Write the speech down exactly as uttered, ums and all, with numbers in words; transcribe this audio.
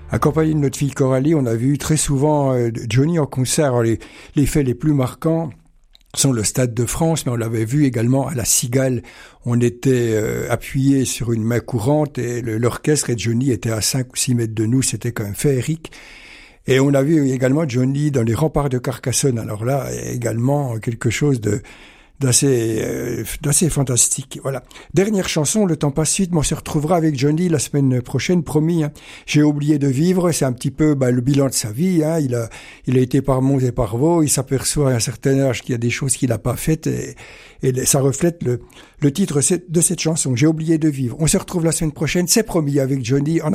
Accompagné de notre fille Coralie, on a vu très souvent euh, Johnny en concert. Alors, les, les faits les plus marquants sont le Stade de France, mais on l'avait vu également à la Cigale. On était euh, appuyé sur une main courante et le, l'orchestre et Johnny était à cinq ou six mètres de nous. C'était quand même féerique. Et on a vu également Johnny dans les remparts de Carcassonne. Alors là, également quelque chose de d'assez euh, d'assez fantastique. Voilà. Dernière chanson, le temps passe vite, mais on se retrouvera avec Johnny la semaine prochaine, promis. Hein. J'ai oublié de vivre, c'est un petit peu bah, le bilan de sa vie. Hein. Il a il a été par monts et par vaux, il s'aperçoit à un certain âge qu'il y a des choses qu'il n'a pas faites et, et ça reflète le le titre de cette chanson. J'ai oublié de vivre. On se retrouve la semaine prochaine, c'est promis avec Johnny. En